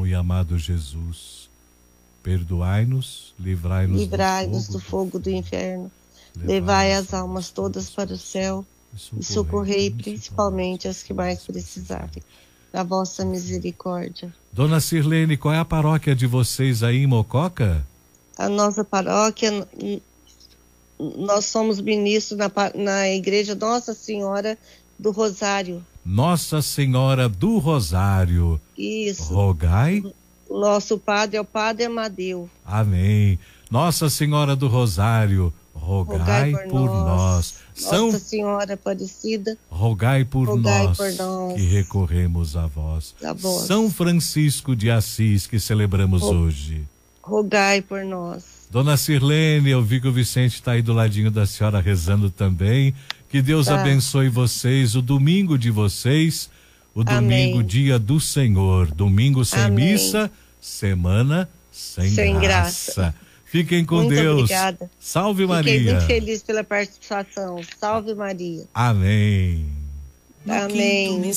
e amado Jesus, perdoai-nos, livrai-nos do fogo do inferno, levai as almas todas para o céu e socorrei principalmente as que mais precisarem da vossa misericórdia. Dona Sirlene, qual é a paróquia de vocês aí em Mococa? A nossa paróquia, nós somos ministros na igreja Nossa Senhora do Rosário. Nossa Senhora do Rosário. Isso. Rogai. O nosso padre é o Padre Amadeu. Amém. Nossa Senhora do Rosário, rogai por nós. Nossa Senhora Aparecida, rogai por nós, que recorremos a vós. São Francisco de Assis, que celebramos hoje, rogai por nós. Dona Sirlene, eu vi que o Vicente está aí do ladinho da senhora rezando também. Que Deus abençoe vocês, o domingo de vocês, o domingo, dia do Senhor, domingo sem missa, semana sem graça. Fiquem com muito Deus. Obrigada. Salve Maria. Fiquei muito feliz pela participação. Salve Maria. Amém. Amém.